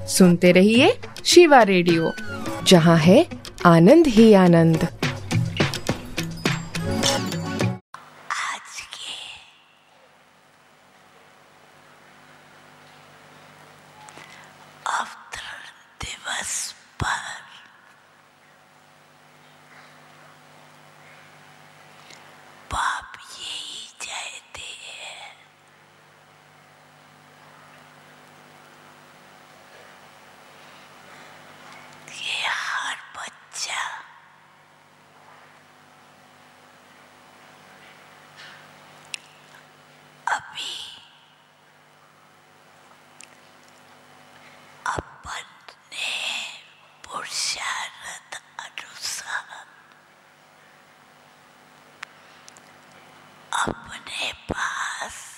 सुनते रहिए शिवा रेडियो, जहाँ है आनंद ही आनंद। of